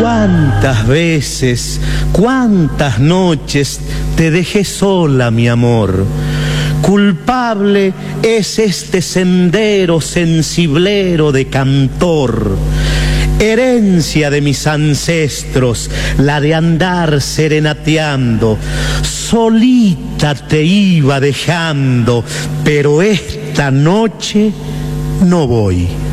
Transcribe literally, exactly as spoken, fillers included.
Cuántas veces, cuántas noches te dejé sola, mi amor. Culpable es este sendero sensiblero de cantor, herencia de mis ancestros, la de andar serenateando. Solita te iba dejando, pero esta noche no voy.